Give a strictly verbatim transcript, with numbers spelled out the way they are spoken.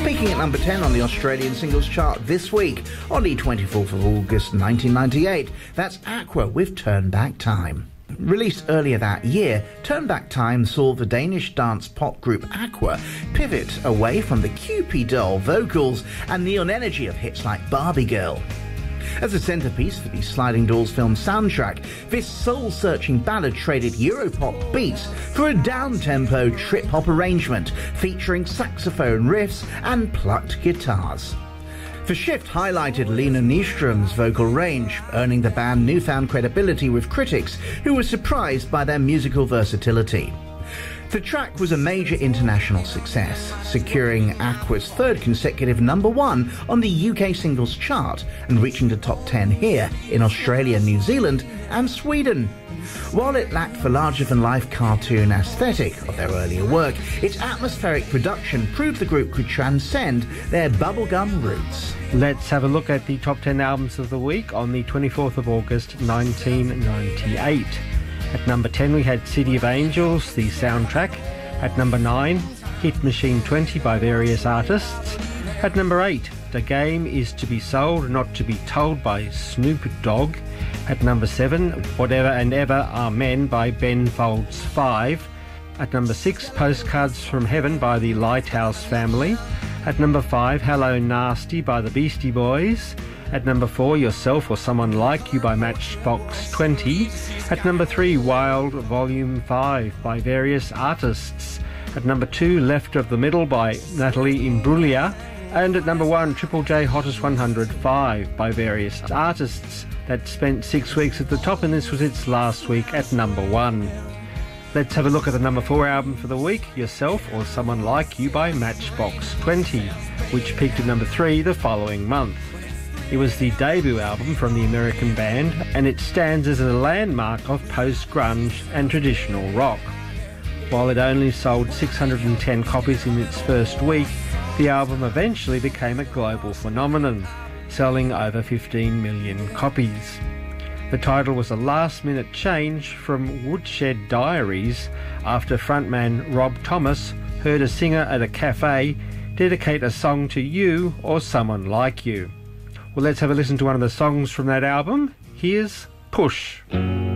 Peaking at number ten on the Australian singles chart this week, on the twenty-fourth of August nineteen ninety-eight, that's Aqua with Turn Back Time. Released earlier that year, Turn Back Time saw the Danish dance pop group Aqua pivot away from the Cupid doll vocals and neon energy of hits like Barbie Girl. As a centrepiece for the Sliding Doors film soundtrack, this soul-searching ballad traded Europop beats for a down-tempo trip-hop arrangement featuring saxophone riffs and plucked guitars. The shift highlighted Lena Nyström's vocal range, earning the band newfound credibility with critics who were surprised by their musical versatility. The track was a major international success, securing Aqua's third consecutive number one on the U K singles chart and reaching the top ten here in Australia, New Zealand and Sweden. While it lacked the larger-than-life cartoon aesthetic of their earlier work, its atmospheric production proved the group could transcend their bubblegum roots. Let's have a look at the top ten albums of the week on the twenty-fourth of August nineteen ninety-eight. At number ten we had City of Angels, the soundtrack. At number nine, Hit Machine twenty by various artists. At number eight, The Game Is To Be Sold, Not To Be Told by Snoop Dogg. At number seven, Whatever and Ever Are Men by Ben Folds five. At number six, Postcards From Heaven by the Lighthouse Family. At number five, Hello Nasty by the Beastie Boys. At number four, Yourself or Someone Like You by Matchbox twenty. At number three, Wild Volume five by various artists. At number two, Left of the Middle by Natalie Imbruglia. And at number one, Triple J Hottest one hundred five by various artists. That spent six weeks at the top, and this was its last week at number one. Let's have a look at the number four album for the week, Yourself or Someone Like You by Matchbox twenty, which peaked at number three the following month. It was the debut album from the American band, and it stands as a landmark of post-grunge and traditional rock. While it only sold six hundred ten copies in its first week, the album eventually became a global phenomenon, selling over fifteen million copies. The title was a last-minute change from Woodshed Diaries after frontman Rob Thomas heard a singer at a cafe dedicate a song to you or someone like you. Well, let's have a listen to one of the songs from that album. Here's Push.